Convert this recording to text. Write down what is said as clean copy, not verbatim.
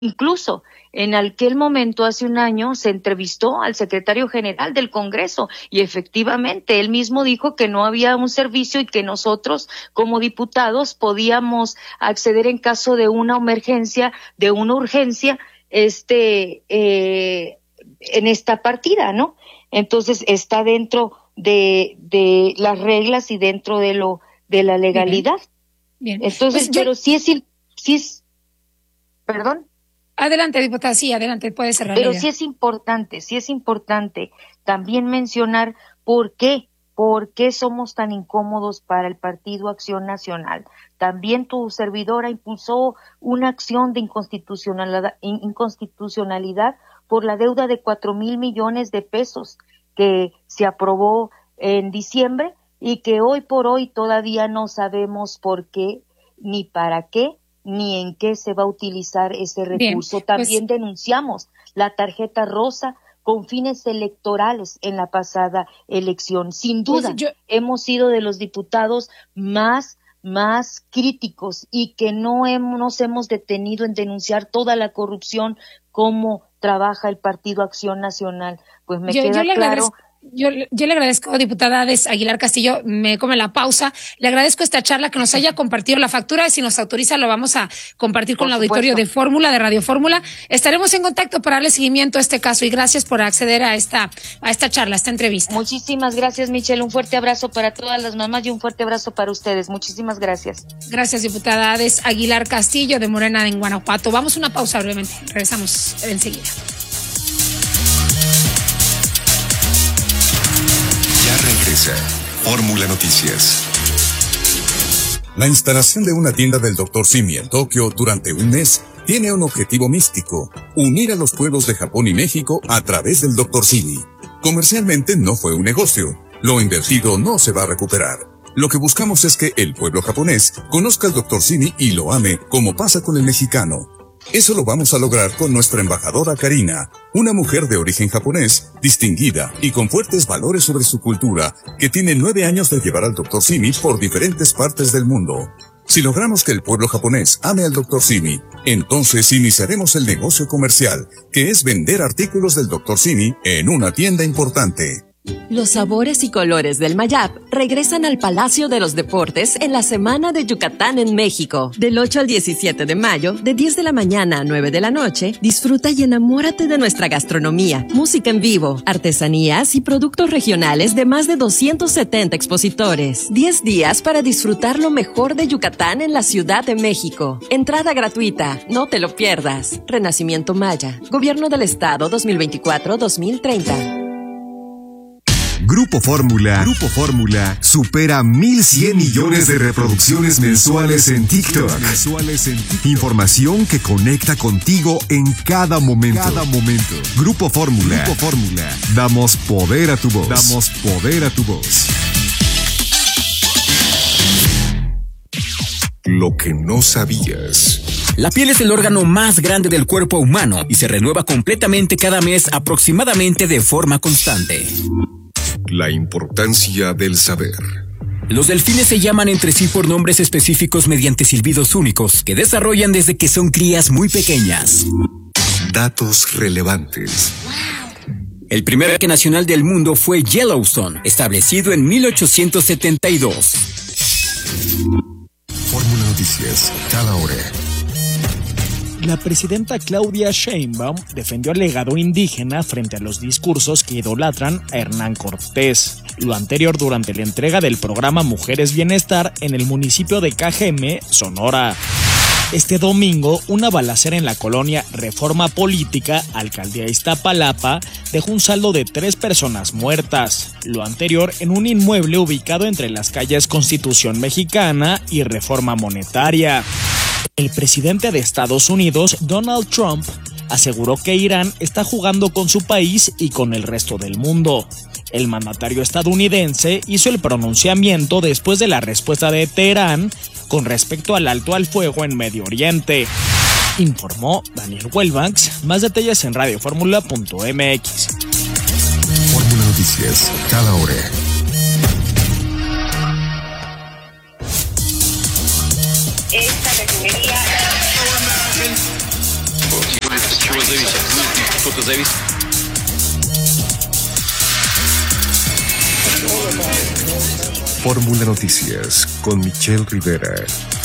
Incluso en aquel momento, hace un año, se entrevistó al secretario general del Congreso y efectivamente él mismo dijo que no había un servicio y que nosotros como diputados podíamos acceder en caso de una emergencia, de una urgencia, en esta partida, ¿no? Entonces está dentro de las reglas y dentro de la legalidad. Bien. Entonces, pues pero sí es, perdón. Adelante, diputada, sí, adelante, puede cerrar. Pero sí es importante también mencionar por qué somos tan incómodos para el Partido Acción Nacional. También tu servidora impulsó una acción de inconstitucionalidad por la deuda de 4,000 millones de pesos que se aprobó en diciembre y que hoy por hoy todavía no sabemos por qué, ni para qué, ni en qué se va a utilizar ese recurso. Bien, también denunciamos la tarjeta rosa con fines electorales en la pasada elección. Sin duda, hemos sido de los diputados más críticos y que nos hemos detenido en denunciar toda la corrupción, cómo trabaja el Partido Acción Nacional. Pues me queda claro. Yo le agradezco, diputada Ades Aguilar Castillo, me come la pausa. Le agradezco esta charla, que nos haya compartido la factura, y si nos autoriza lo vamos a compartir con el auditorio de Fórmula, de Radio Fórmula. Estaremos en contacto para darle seguimiento a este caso y gracias por acceder a esta charla, a esta entrevista. Muchísimas gracias, Michelle. Un fuerte abrazo para todas las mamás y un fuerte abrazo para ustedes. Muchísimas gracias. Gracias, diputada Ades Aguilar Castillo, de Morena en Guanajuato. Vamos a una pausa brevemente. Regresamos enseguida. Regresa Fórmula Noticias. La instalación de una tienda del Dr. Simi en Tokio durante un mes tiene un objetivo místico: unir a los pueblos de Japón y México a través del Dr. Simi. Comercialmente no fue un negocio. Lo invertido no se va a recuperar. Lo que buscamos es que el pueblo japonés conozca al Dr. Simi y lo ame, como pasa con el mexicano. Eso lo vamos a lograr con nuestra embajadora Karina, una mujer de origen japonés, distinguida y con fuertes valores sobre su cultura, que tiene 9 años de llevar al Dr. Simi por diferentes partes del mundo. Si logramos que el pueblo japonés ame al Dr. Simi, entonces iniciaremos el negocio comercial, que es vender artículos del Dr. Simi en una tienda importante. Los sabores y colores del Mayap regresan al Palacio de los Deportes en la Semana de Yucatán en México. Del 8 al 17 de mayo, de 10 de la mañana a 9 de la noche, disfruta y enamórate de nuestra gastronomía, música en vivo, artesanías y productos regionales de más de 270 expositores. 10 días para disfrutar lo mejor de Yucatán en la Ciudad de México. Entrada gratuita, no te lo pierdas. Renacimiento Maya, Gobierno del Estado 2024-2030. Grupo Fórmula supera 1,100 millones de reproducciones mensuales en TikTok. Información que conecta contigo en cada momento. Grupo Fórmula. Damos poder a tu voz. Lo que no sabías. La piel es el órgano más grande del cuerpo humano y se renueva completamente cada mes, aproximadamente de forma constante. La importancia del saber. Los delfines se llaman entre sí por nombres específicos mediante silbidos únicos que desarrollan desde que son crías muy pequeñas. Datos relevantes. El primer parque nacional del mundo fue Yellowstone, establecido en 1872. Fórmula Noticias, cada hora. La presidenta Claudia Sheinbaum defendió al legado indígena frente a los discursos que idolatran a Hernán Cortés. Lo anterior durante la entrega del programa Mujeres Bienestar en el municipio de Cajeme, Sonora. Este domingo, una balacera en la colonia Reforma Política, alcaldía Iztapalapa, dejó un saldo de 3 personas muertas. Lo anterior en un inmueble ubicado entre las calles Constitución Mexicana y Reforma Monetaria. El presidente de Estados Unidos, Donald Trump, aseguró que Irán está jugando con su país y con el resto del mundo. El mandatario estadounidense hizo el pronunciamiento después de la respuesta de Teherán con respecto al alto al fuego en Medio Oriente. Informó Daniel Welbanks. Más detalles en radioformula.mx. Fórmula Noticias, cada hora. Esta refinería чего зависит. Кто-то зависит. Fórmula Noticias con Michelle Rivera.